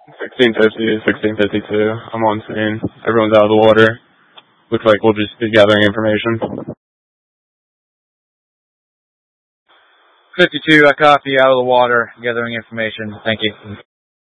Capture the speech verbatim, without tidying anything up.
sixteen fifty, sixteen fifty-two. I'm on scene. Everyone's out of the water. Looks like we'll just be gathering information. fifty-two, I copy, out of the water, gathering information. Thank you.